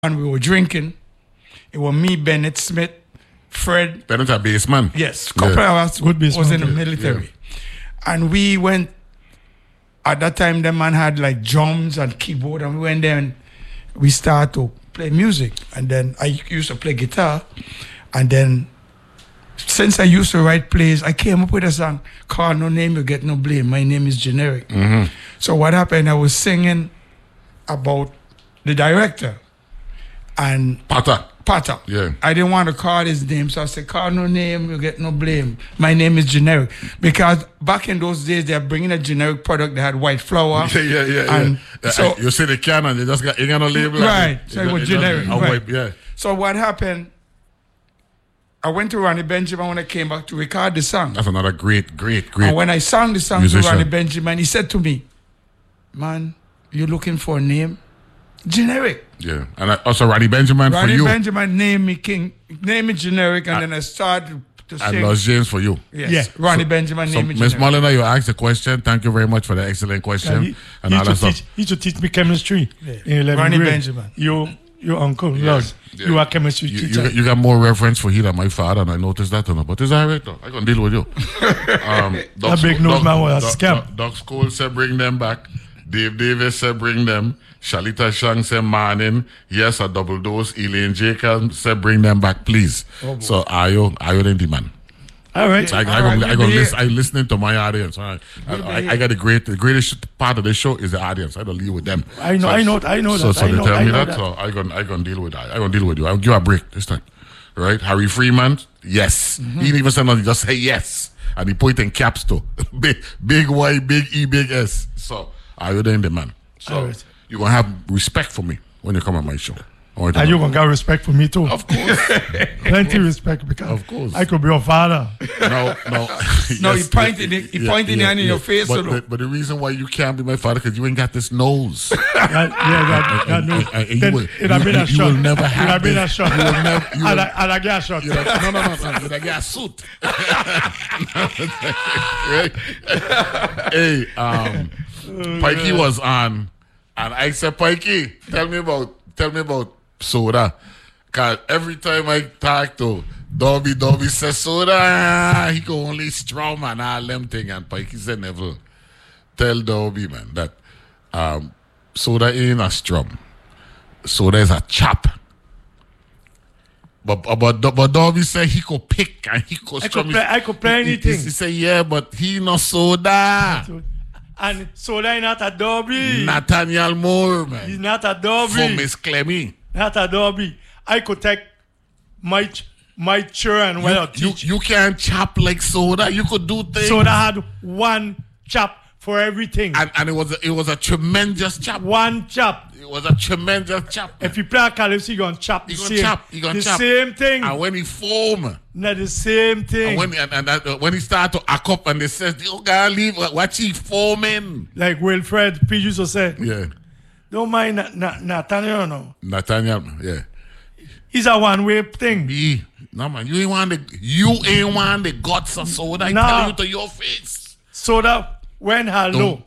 and we were drinking. It was me, Bennett Smith, Fred. Bennett a baseman. Yes, couple of us Good baseman, was in the yeah. military. And we went, at that time the man had like drums and keyboard, and we went there and we started to play music. And then I used to play guitar. And then since I used to write plays, I came up with a song called No Name, You Get No Blame. My name is Generic. Mm-hmm. So what happened, I was singing about the director and Potter. Yeah. I didn't want to call his name, so I said, call No Name, You Get No Blame. My name is Generic. Because back in those days, they're bringing a generic product that had white flour. Yeah. So, you see the can and they just got no label. Right, so it was generic. Right. Yeah. So what happened, I went to Ronnie Benjamin when I came back to record the song. That's another great. And when I sang the song musician. to Ronnie Benjamin, he said to me, man, you looking for a name? Generic. Yeah. And also Ronnie Benjamin Ronnie for you. Benjamin named me King, named me Generic, and then I started to And sing. Los James for you. Yes. Yeah. Ronnie Benjamin So, named me Ms. Generic. Molina, you asked a question. Thank you very much for the excellent question. He used to teach me chemistry. Yeah. In 11th Ronnie grade. Benjamin. Your uncle, Lars. Yeah. You are chemistry teacher. You got more reference for he than my father, and I noticed that, but it's all right, though. I can deal with you. That big nose man was a scam. Doc Cole said bring them back. Dave Davis said bring them. Shalita Shang said morning. Yes, a double dose. Elaine Jacobs said bring them back, please. So are you in demand? All right. So I listening to my audience. I got the greatest part of the show is the audience. I don't deal with them. I know that. So they tell me that. So I gonna deal with that. I gonna deal with you. I'll give you a break this time, right? Harry Freeman, yes. He didn't even say nothing. Just say yes, and he put it in caps too. big Y, big E, big S. So are you in the man? So right. you're gonna have respect for me when you come on my show. And you're going to get respect for me too. Of course. Plenty respect because Of course. I could be your father. No. No, he pointed it in your face. But the reason why you can't be my father because you ain't got this nose. That nose. It have been a shot. You will never have it have been a this. shot. You will never. And I get a shot. No. You get a suit. Right? Hey, Pikey was on, and I said, Pikey, tell me about soda. Cause every time I talk to Dobby says soda, he go only strum and all them thing. And Pikey said, Neville, tell Dobby, man, that soda ain't a strum. Soda is a chop. But Dobby said he could pick and he could strum. I could play anything. He said, yeah, but he no soda. And soda is not a Dobby. Nathaniel Moore, man. He's not a Dobby. For Miss Clemmy. Not a Dobby. I could take my children when I teach. You can't chop like soda. You could do things. Soda had one chop for everything. And it was a tremendous chop. One chop. It was a tremendous chop. If you play a calypso, you're going to chop the same. The Same thing. And when he foam. Not the same thing. And when he start to act up and they says, you gotta leave, watch he foaming. Like Wilfred P. used to say, Yeah. don't mind Nathaniel, no. Nathaniel, yeah. It's a one-way thing. No, man, you ain't want the guts of soda. I tell you to your face. Soda when hello.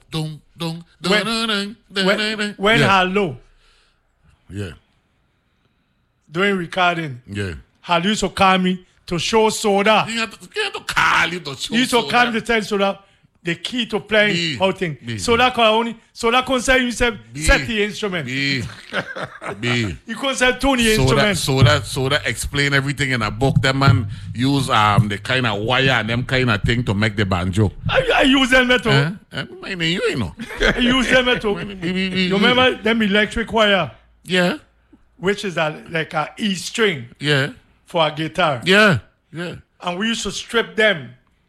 When hello. Yeah. Doing recording. Yeah. Hello used to call me to show soda. You have to call you to show He used to soda. call me to tell soda the key to playing how thing. B. Soda can say you set the instrument. B. You can say Tony instrument. Soda explain everything in a book. That man use the kind of wire and them kind of thing to make the banjo. I use them too. You ain't know. I use them too. You remember them electric wire? Yeah. Which is like a E string Yeah. for a guitar. Yeah. And we used to strip them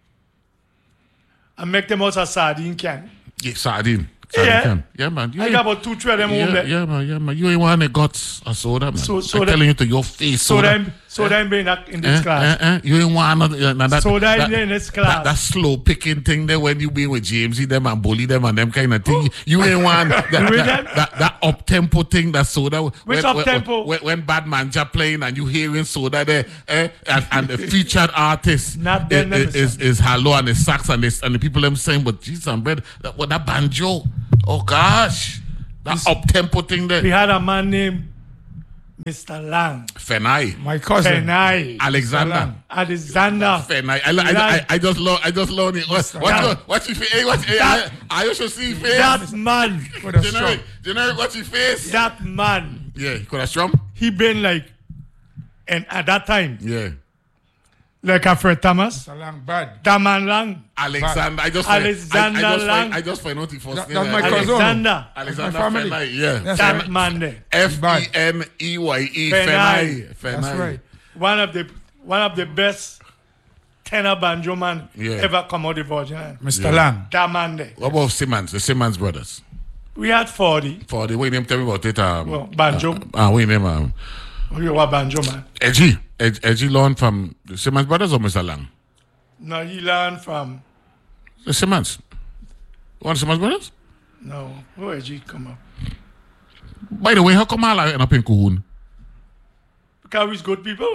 and make them out of sardine can. Yeah, sardine. Yeah. Can. Yeah, man. I got about 2-3 of them home there. Yeah, man. You ain't want the guts of soda, man. So I'm telling you to your face, soda. Soda in this class. You ain't want that. Soda in this class. That slow picking thing there when you be with Jamesy them and bully them and them kind of thing. You ain't want that up tempo thing that soda. Which up tempo? When Bad Manja playing and you hearing soda there, and the featured artist Not them is Hello and the sax and the people them saying, but Jesus and bread, that banjo. Oh gosh, that up tempo thing there. We had a man named Mr. Lang. Fenai. My cousin. Fenai. Alexander. Alexander. Fenai. Lang. I just love it. What's your face? I should see face. That man. With a strum. Generic, what's your face? That man. Yeah, he could have strum. He been like, and at that time, Yeah. like Alfred Thomas. Mr. Lang bad. That man Lang. Alexander. Alexander Lang. I just find out the first name. That's my cousin. Alexander. Alexander my family. Fenai. Yeah. That's That right. man there. Feneye. Fenai. Fenai. That's right. One of the best tenor banjo man ever come out of Virgin Islands. Mr. Lang. That man there. What about Simmons? The Simmons brothers. We had 40. For the way name, tell me about it. Well, banjo. What name? We were banjo man. Edgy learned from the Simmons brothers or Mr. Lang? No, he learned from, The Simmons. One of the Simmons brothers? no, where did he come up? By the way, how come I end up in Cahoon? Because we's good people.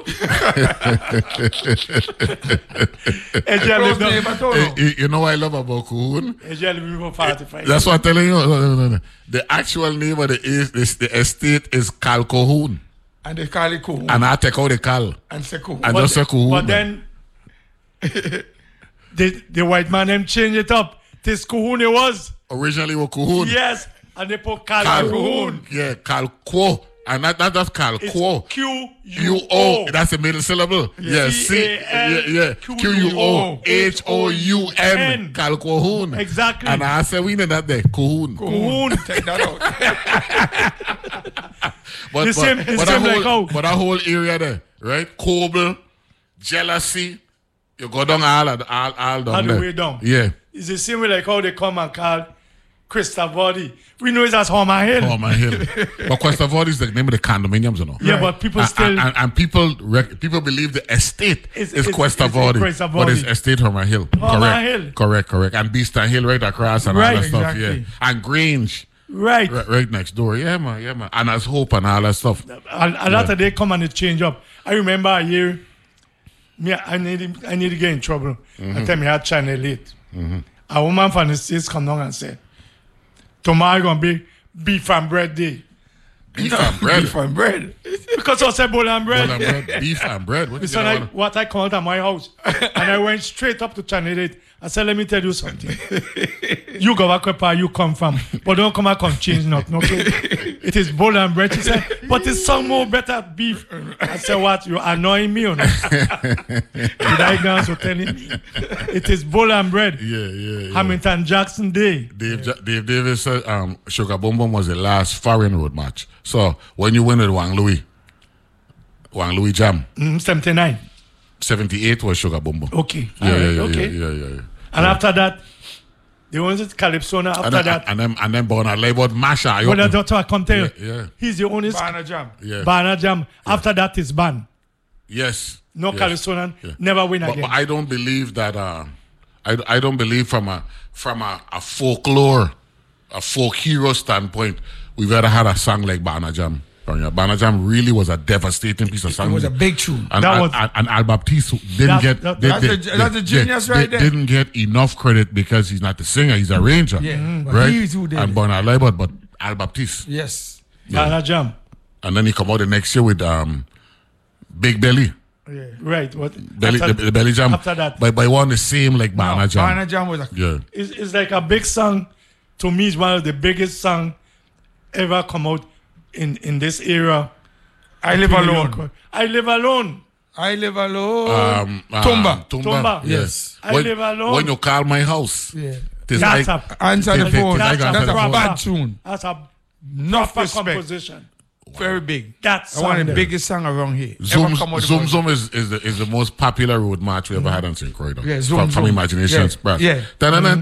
Close neighbor, Tono. You know what I love about Cahoon? Eja live for 45. That's what I'm telling you. No. The actual name of the estate is Cal Cahoon. And they call it Kuhu. And I take out the Cal. And say Kuhu. And just say Cahoon. But then the white man them change it up. This Cahoon it was. Originally was Cahoon. Yes. And they put Cal Cahoon. Yeah, Cal Quo. And that's Cal It's Quo. Q-U-O. That's the middle syllable. Yeah, C-A-L Q-U-O-H-O-U-N. Cal Cahoon. Exactly. And I said we need that there. Cahoon. Cahoon. Take that out. But The same like how- that whole area there, right? Coble, jealousy. You go down all down All there. the way down. Yeah. It's the same way like how they come and call Christopher. We know it's as Homer Hill. Oh my hill. But Questovod is the name of the condominiums, you know. Yeah, but people still... And people believe the estate is Questovodi, Questovodi. but it's estate Homer Hill. Homer Hill. Correct. And Beeston Hill right across and all Right, that stuff. exactly. Yeah. And Grange Right. right next door. Yeah, man. And as Hope and all that stuff. A lot of they come and they change up. I remember a year, I need to get in trouble. I tell me I had Channel 8. A woman from the States come down and said, tomorrow going to be beef and bread day. Beef and bread. Beef and bread. Because I said bowl and bread. Bowl and bread. Beef and bread. What Listen, I come out of my house and I went straight up to Channel 8. I said, let me tell you something. You go back where you come from, but don't come back and change nothing, okay? It is bowl and bread. She said, but it's some more better beef. I said, what? You're annoying me or not? The guys were telling me. It is bowl and bread. Yeah. Hamilton Jackson Day. Dave Davis said Sugar Boom Boom was the last foreign road match. So when you win with Wang Louis Jam, 79. 78 was Sugar Boom Boom. Okay. Yeah, Okay. yeah. And after that, they wanted Calypsona. After that, and then Bonner Labor Masha. when the doctor I come tell you, Yeah. he's the only Banner Jam. Yeah. Banner Jam. After that is ban. Yes. No yes. Calypsona, Yeah. never win But again. I don't believe that. I don't believe from a folklore, a folk hero standpoint, we've ever had a song like Banner Jam. Banner Jam really was a devastating piece of It song. was a big tune. And Al Baptiste didn't get. That's a genius right there. Didn't get enough credit because he's not the singer; he's a arranger. Yeah, but right. he's who did and it. Bernard Leibert, but Al Baptiste, Yes. Banner Jam. and then he come out the next year with Big Belly, Yeah. Right. What? the Belly Jam. After that, by one the same like Banner Jam. Banner Jam was a Yeah, it's like a big song. To me, it's one of the biggest song ever come out in this era. I Live Alone. I live alone. I Live Alone. Tumba. Tumba. Yes. I live alone. When you call my house, Yeah. it's That's like, Answer the Take- phone. take- That's take- a take- bad tune. That's a Enough proper respect. composition. Very big. That's One of the there. biggest song around here. Zoom Ever come out of Zoom the- Zoom is the most popular road march we ever had on St. Croix. Yeah, Zoom from Zoom. Imaginations, Yeah, bruh. yeah.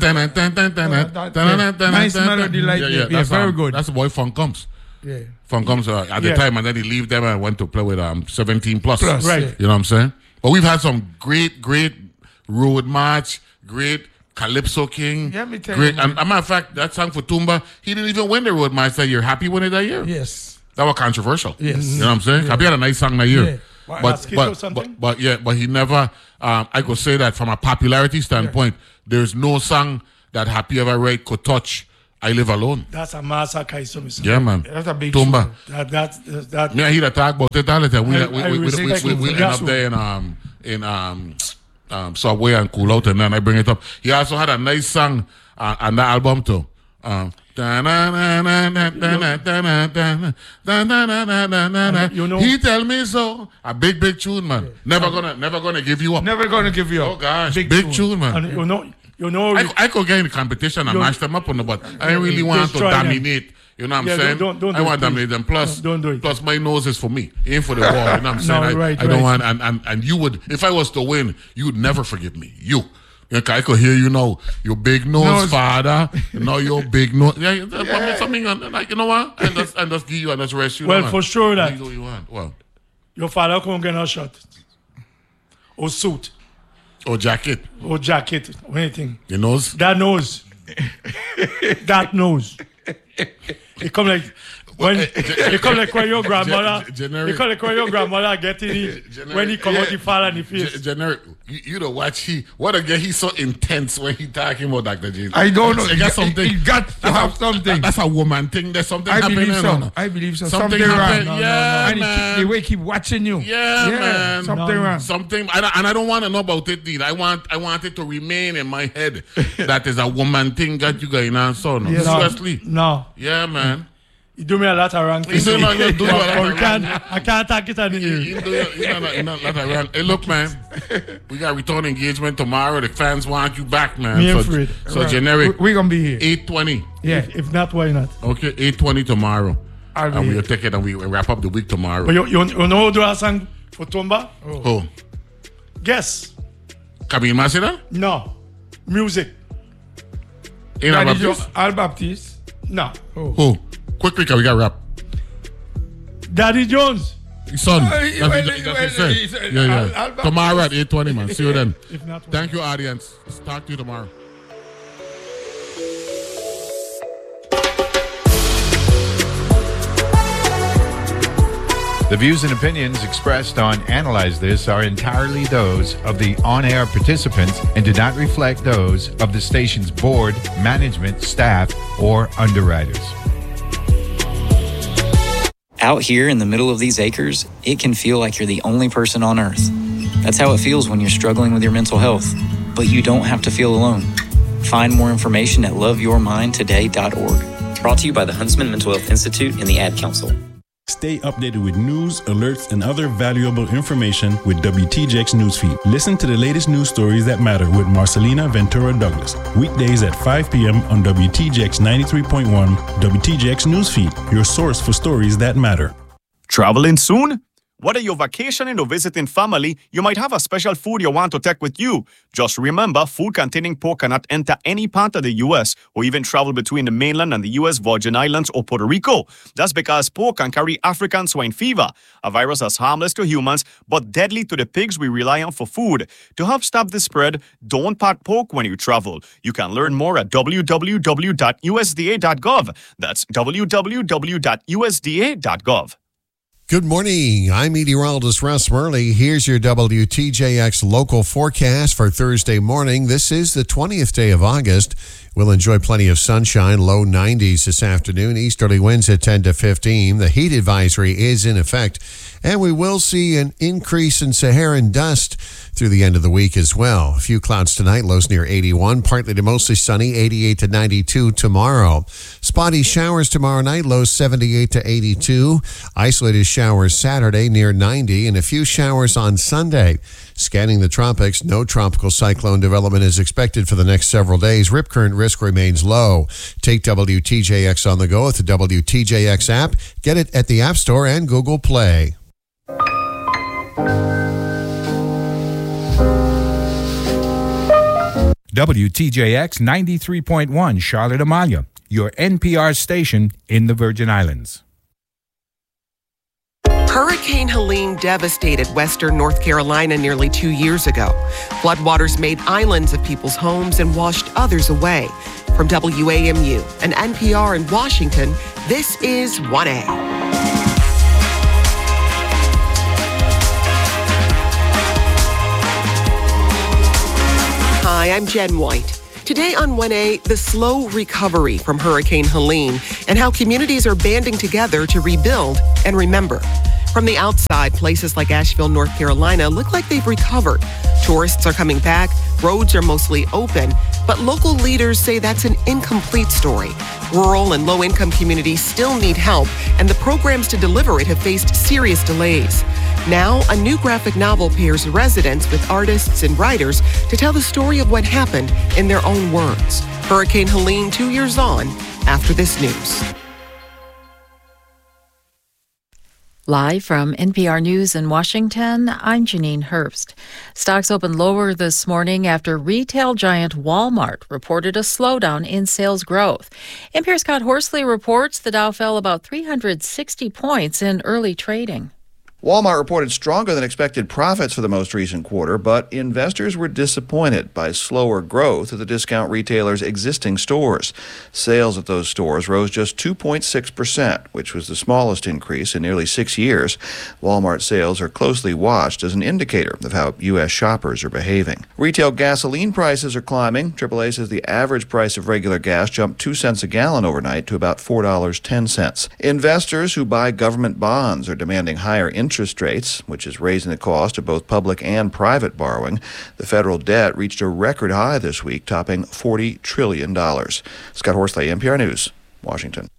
Nice melody like that. Yeah, that's, very good. That's the boy Funk Comes. Yeah. Funk Comes at the Yeah. time, and then he leave them and went to play with 17 plus. Right. yeah. You know what I'm saying? But we've had some great road march, great Calypso King. Yeah, me tell great. you, man. And a matter of fact, that song for Tumba, he didn't even win the road march that year. Happy won it that year. Yes. That was controversial. Yes. You know what I'm saying? Happy had a nice song that year. Yeah. What, But, Mosquito something? but he never, I could say that from a popularity standpoint, there's no song that Happy ever write could touch I live alone. That's a massacre. So Yeah, man. That's a big Tumba. That Me and he talk about it all the time. We end up so. there in Subway and Cool Out, and then I bring it up. He also had a nice song on the album too. He tell me so. A big tune, man. Never gonna give you up. Never gonna give you up. Oh gosh, big tune, man. And you know. I could get in the competition and mash them up on the but I really want to dominate. You know what I'm saying? Don't I want to please. dominate them. Plus, don't do it. plus my nose is for me. It ain't for the wall. You know what I'm saying? I don't want and you would, if I was to win, you would never forgive me. You. Okay, I could hear you now. Your big nose father. Now your big nose. Yeah. Something like, you know what? And just give you and just rest you. Well, for sure that. You want. Well, your father come get a shot. Or suit. Or jacket. Or jacket. Or anything. Your nose? That nose. That nose. It come like when your grandmother. Generic. It come like when your grandmother getting it when he come out the father and the face. Generic. You don't watch what again? He's so intense when he talking about Dr. James. I don't know. He got something. He got to have something. That's a woman thing. There's something happening. I believe so. Something wrong. No, and man. the way he keep watching you. Yeah, man. Something wrong. Something. And I don't want to know about it, dude. I want it to remain in my head. That is a woman thing that you going on. So no. Seriously. No. Yeah, man. You do me a lot of wrong things. I can't take it anymore. You do a lot of wrong. Hey, look, man. We got return engagement tomorrow. The fans want you back, man. Me and Fred. So generic. We're gonna be here. 8:20. Yeah. If not, why not? Okay, 8:20 tomorrow. I'll be And here. we'll take it and we wrap up the week tomorrow. But you know who do a song for Tumba? Who? Guess. Camille Masina? No. Music. Al Baptiste. No. Who? Quickly, can we got rap? Daddy Jones. His son. He said. Yeah. Tomorrow at 8:20, man. See you then. If not, Thank you, audience. Talk to you tomorrow. The views and opinions expressed on Analyze This are entirely those of the on-air participants and do not reflect those of the station's board, management, staff, or underwriters. Out here in the middle of these acres, it can feel like you're the only person on Earth. That's how it feels when you're struggling with your mental health. But you don't have to feel alone. Find more information at loveyourmindtoday.org. Brought to you by the Huntsman Mental Health Institute and the Ad Council. Stay updated with news, alerts, and other valuable information with WTJX Newsfeed. Listen to the latest news stories that matter with Marcelina Ventura Douglas. Weekdays at 5 p.m. on WTJX 93.1, WTJX Newsfeed, your source for stories that matter. Traveling soon? Whether you're vacationing or visiting family, you might have a special food you want to take with you. Just remember, food containing pork cannot enter any part of the U.S. or even travel between the mainland and the U.S. Virgin Islands or Puerto Rico. That's because pork can carry African swine fever, a virus that's harmless to humans but deadly to the pigs we rely on for food. To help stop the spread, don't pack pork when you travel. You can learn more at www.usda.gov. That's www.usda.gov. Good morning. I'm meteorologist Russ Murley. Here's your WTJX local forecast for Thursday morning. This is the 20th day of August. We'll enjoy plenty of sunshine, low 90s this afternoon. Easterly winds at 10 to 15. The heat advisory is in effect. And we will see an increase in Saharan dust through the end of the week as well. A few clouds tonight, lows near 81. Partly to mostly sunny, 88 to 92 tomorrow. Spotty showers tomorrow night, lows 78 to 82. Isolated showers Saturday near 90. And a few showers on Sunday. Scanning the tropics, no tropical cyclone development is expected for the next several days. Rip current risk remains low. Take WTJX on the go with the WTJX app. Get it at the App Store and Google Play. WTJX 93.1 Charlotte Amalia, your NPR station in the Virgin Islands. Hurricane Helene devastated western North Carolina nearly 2 years ago. Floodwaters made islands of people's homes and washed others away. From WAMU and NPR in Washington, this is 1A. Hi, I'm Jen White. Today on 1A, the slow recovery from Hurricane Helene and how communities are banding together to rebuild and remember. From the outside, places like Asheville, North Carolina look like they've recovered. Tourists are coming back, roads are mostly open, but local leaders say that's an incomplete story. Rural and low-income communities still need help, and the programs to deliver it have faced serious delays. Now, a new graphic novel pairs residents with artists and writers to tell the story of what happened in their own words. Hurricane Helene 2 years on after this news. Live from NPR News in Washington, I'm Janine Herbst. Stocks opened lower this morning after retail giant Walmart reported a slowdown in sales growth. NPR's Scott Horsley reports the Dow fell about 360 points in early trading. Walmart reported stronger than expected profits for the most recent quarter, but investors were disappointed by slower growth at the discount retailer's existing stores. Sales at those stores rose just 2.6%, which was the smallest increase in nearly 6 years. Walmart sales are closely watched as an indicator of how U.S. shoppers are behaving. Retail gasoline prices are climbing. AAA says the average price of regular gas jumped 2 cents a gallon overnight to about $4.10. Investors who buy government bonds are demanding higher interest rates, which is raising the cost of both public and private borrowing. The federal debt reached a record high this week, topping $40 trillion. Scott Horsley, NPR News, Washington.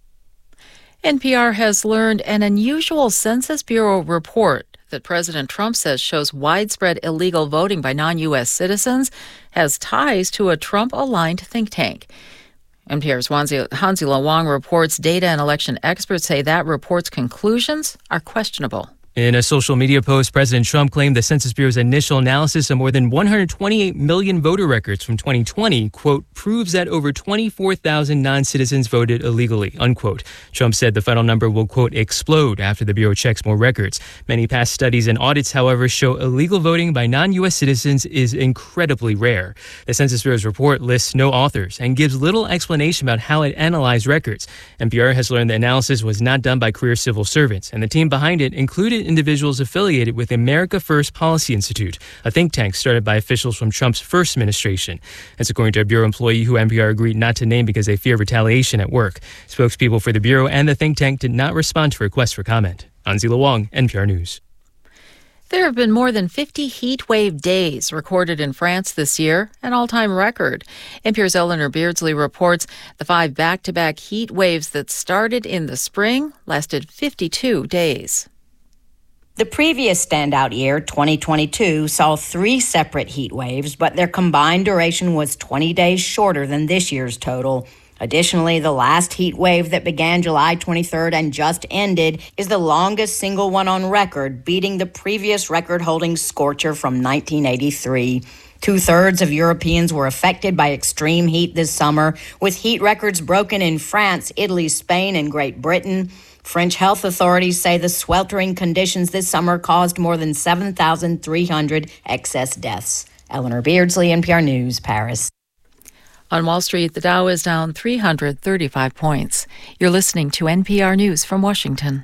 NPR has learned an unusual Census Bureau report that President Trump says shows widespread illegal voting by non-U.S. citizens has ties to a Trump-aligned think tank. NPR's Hanzila Wong reports data and election experts say that report's conclusions are questionable. In a social media post, President Trump claimed the Census Bureau's initial analysis of more than 128 million voter records from 2020, quote, proves that over 24,000 non-citizens voted illegally, unquote. Trump said the final number will, quote, explode after the Bureau checks more records. Many past studies and audits, however, show illegal voting by non-U.S. citizens is incredibly rare. The Census Bureau's report lists no authors and gives little explanation about how it analyzed records. NPR has learned the analysis was not done by career civil servants, and the team behind it included individuals affiliated with America First Policy Institute, a think tank started by officials from Trump's first administration. That's according to a Bureau employee who NPR agreed not to name because they fear retaliation at work. Spokespeople for the Bureau and the think tank did not respond to requests for comment. Hanzila Wong, NPR News. There have been more than 50 heat wave days recorded in France this year, an all-time record. NPR's Eleanor Beardsley reports the 5 back-to-back heat waves that started in the spring lasted 52 days. The previous standout year, 2022, saw 3 separate heat waves, but their combined duration was 20 days shorter than this year's total. Additionally, the last heat wave that began July 23rd and just ended is the longest single one on record, beating the previous record-holding scorcher from 1983. 2/3 of Europeans were affected by extreme heat this summer, with heat records broken in France, Italy, Spain, and Great Britain. French health authorities say the sweltering conditions this summer caused more than 7,300 excess deaths. Eleanor Beardsley, NPR News, Paris. On Wall Street, the Dow is down 335 points. You're listening to NPR News from Washington.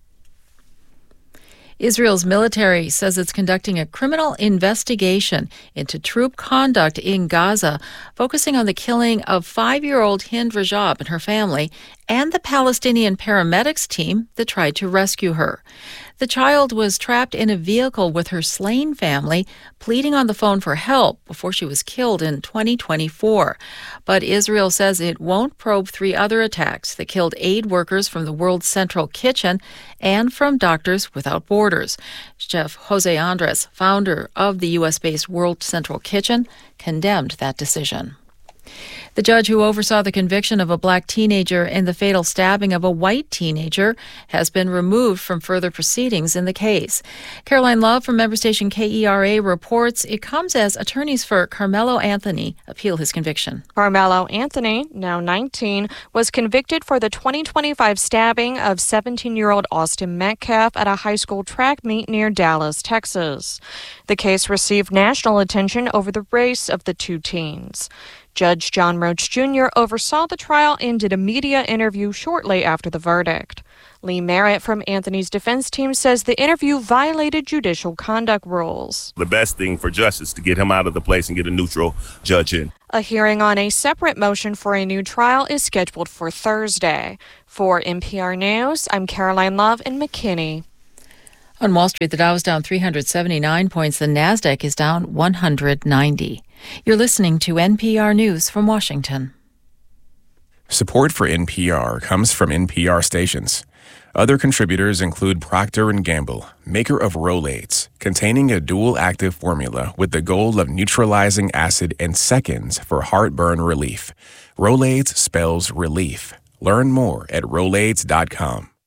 Israel's military says it's conducting a criminal investigation into troop conduct in Gaza, focusing on the killing of 5-year-old Hind Rajab and her family and the Palestinian paramedics team that tried to rescue her. The child was trapped in a vehicle with her slain family, pleading on the phone for help before she was killed in 2024. But Israel says it won't probe 3 other attacks that killed aid workers from the World Central Kitchen and from Doctors Without Borders. Chef Jose Andres, founder of the U.S.-based World Central Kitchen, condemned that decision. The judge who oversaw the conviction of a black teenager in the fatal stabbing of a white teenager has been removed from further proceedings in the case. Caroline Love from member station KERA reports it comes as attorneys for Carmelo Anthony appeal his conviction. Carmelo Anthony, now 19, was convicted for the 2025 stabbing of 17-year-old Austin Metcalf at a high school track meet near Dallas, Texas. The case received national attention over the race of the 2 teens. Judge John Roach Jr. oversaw the trial and did a media interview shortly after the verdict. Lee Merritt from Anthony's defense team says the interview violated judicial conduct rules. The best thing for justice is to get him out of the place and get a neutral judge in. A hearing on a separate motion for a new trial is scheduled for Thursday. For NPR News, I'm Caroline Love in McKinney. On Wall Street, the Dow is down 379 points. The Nasdaq is down 190. You're listening to NPR News from Washington. Support for NPR comes from NPR stations. Other contributors include Procter & Gamble, maker of Rolaids, containing a dual-active formula with the goal of neutralizing acid in seconds for heartburn relief. Rolaids spells relief. Learn more at Rolaids.com.